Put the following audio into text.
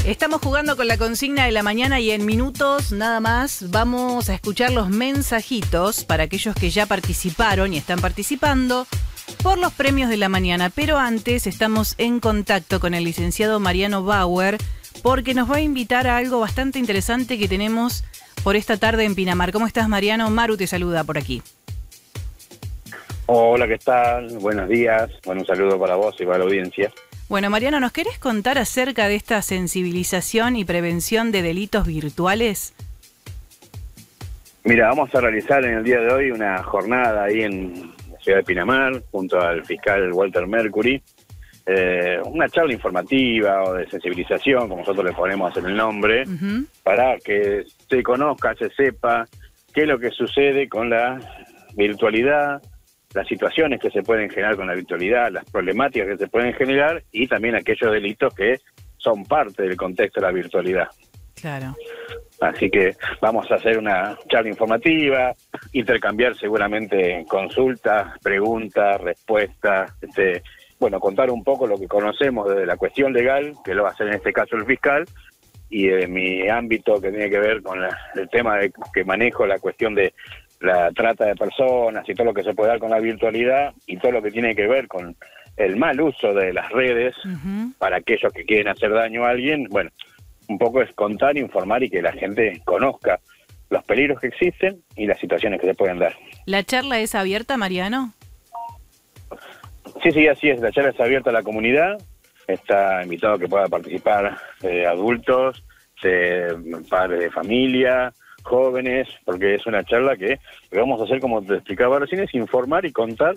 Estamos jugando con la consigna de la mañana y en minutos nada más vamos a escuchar los mensajitos para aquellos que ya participaron y están participando por los premios de la mañana. Pero antes estamos en contacto con el licenciado Mariano Bauer porque nos va a invitar a algo bastante interesante que tenemos por esta tarde en Pinamar. ¿Cómo estás, Mariano? Maru te saluda por aquí. Hola, ¿qué tal? Buenos días. Bueno, un saludo para vos y para la audiencia. Bueno, Mariano, ¿nos querés contar acerca de esta sensibilización y prevención de delitos virtuales? Mira, vamos a realizar en el día de hoy una jornada ahí en la ciudad de Pinamar, junto al fiscal Walter Mercury, una charla informativa o de sensibilización, como nosotros le ponemos en el nombre, para que se conozca, se sepa qué es lo que sucede con la virtualidad, las situaciones que se pueden generar con la virtualidad, las problemáticas que se pueden generar y también aquellos delitos que son parte del contexto de la virtualidad. Claro. Así que vamos a hacer una charla informativa, intercambiar seguramente consultas, preguntas, respuestas, bueno, contar un poco lo que conocemos desde la cuestión legal, que lo va a hacer en este caso el fiscal, y de mi ámbito que tiene que ver con el tema que manejo, la cuestión de la trata de personas y todo lo que se puede dar con la virtualidad y todo lo que tiene que ver con el mal uso de las redes para aquellos que quieren hacer daño a alguien. Bueno, un poco es contar, informar y que la gente conozca los peligros que existen y las situaciones que se pueden dar. ¿La charla es abierta, Mariano? Sí, así es. La charla es abierta a la comunidad. Está invitado a que pueda participar adultos, padres de familia, jóvenes, porque es una charla que lo que vamos a hacer, como te explicaba recién, es informar y contar